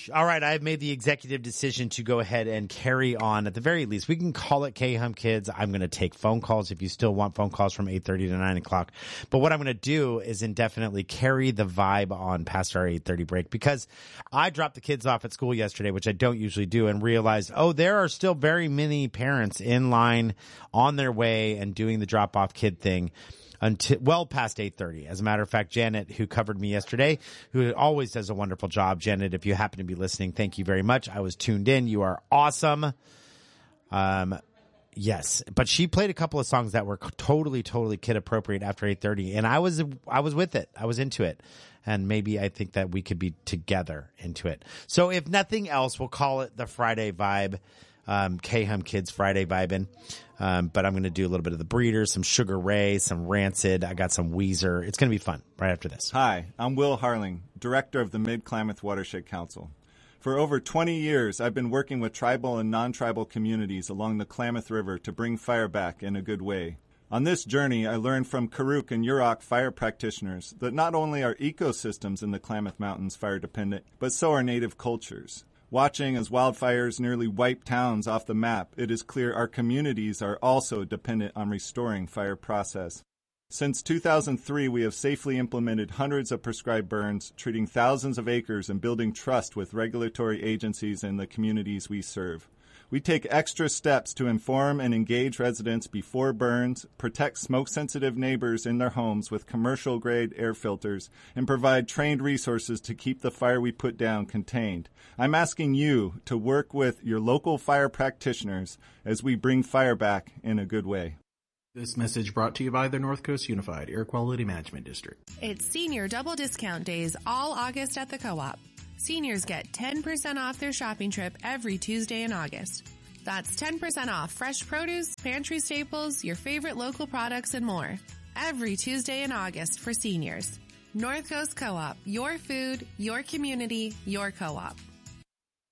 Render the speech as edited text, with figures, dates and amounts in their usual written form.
All right, I've made the executive decision to go ahead and carry on. At the very least, we can call it K-Hum Kids. I'm going to take phone calls if you still want phone calls from 8:30 to 9 o'clock. But what I'm going to do is indefinitely carry the vibe on past our 8:30 break, because I dropped the kids off at school yesterday, which I don't usually do, and realized, there are still very many parents in line on their way and doing the drop-off kid thing until well past 8:30. As a matter of fact, Janet, who covered me yesterday, who always does a wonderful job. Janet, if you happen to be listening, thank you very much. I was tuned in. You are awesome. Yes, but she played a couple of songs that were totally kid appropriate after 8:30, and I was with it. I was into it. And maybe I think that we could be together into it. So if nothing else, we'll call it the Friday vibe. K-Hum Kids Friday vibing. But I'm going to do a little bit of the Breeders, some Sugar Ray, some Rancid. I got some Weezer. It's going to be fun right after this. Hi, I'm Will Harling, Director of the Mid-Klamath Watershed Council. For over 20 years, I've been working with tribal and non-tribal communities along the Klamath River to bring fire back in a good way. On this journey, I learned from Karuk and Yurok fire practitioners that not only are ecosystems in the Klamath Mountains fire dependent, but so are native cultures. Watching as wildfires nearly wipe towns off the map, it is clear our communities are also dependent on restoring fire process. Since 2003, we have safely implemented hundreds of prescribed burns, treating thousands of acres and building trust with regulatory agencies and the communities we serve. We take extra steps to inform and engage residents before burns, protect smoke-sensitive neighbors in their homes with commercial-grade air filters, and provide trained resources to keep the fire we put down contained. I'm asking you to work with your local fire practitioners as we bring fire back in a good way. This message brought to you by the North Coast Unified Air Quality Management District. It's senior double discount days all August at the Co-op. Seniors get 10% off their shopping trip every Tuesday in August. That's 10% off fresh produce, pantry staples, your favorite local products, and more. Every Tuesday in August for seniors. North Coast Co-op, your food, your community, your co-op.